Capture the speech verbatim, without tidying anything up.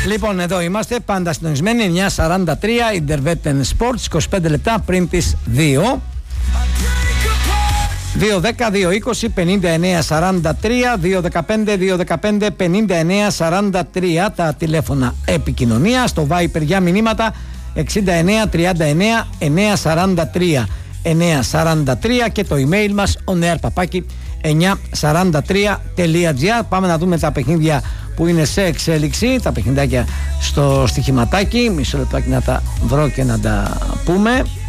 Λοιπόν, εδώ είμαστε πάντα συντονισμένοι. εννιά σαράντα τρία Intervetten Sports, είκοσι πέντε λεπτά πριν τις δύο. δύο δέκα δύο είκοσι πενήντα εννέα σαράντα τρία, δύο δεκαπέντε δύο δεκαπέντε πενήντα εννέα σαράντα τρία τα τηλέφωνα επικοινωνία. Στο Viper για μηνύματα εξήντα εννέα τριάντα εννέα εννιακόσια σαράντα τρία εννιακόσια σαράντα τρία και το email μας oneair παπάκι εννιακόσια σαράντα τρία τελεία τζι άρ. Πάμε να δούμε τα παιχνίδια που είναι σε εξέλιξη, τα παιχνιδάκια στο στοιχηματάκι. Μισό λεπτάκι να τα βρω και να τα πούμε.